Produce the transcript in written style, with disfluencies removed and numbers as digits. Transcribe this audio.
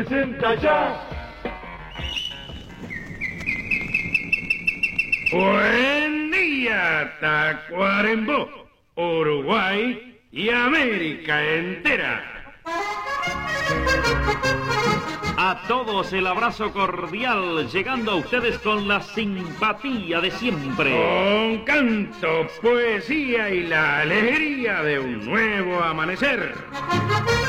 presenta ya. Buen día, Tacuarembó, Uruguay y América entera. A todos el abrazo cordial, llegando a ustedes con la simpatía de siempre. Con canto, poesía y la alegría de un nuevo amanecer.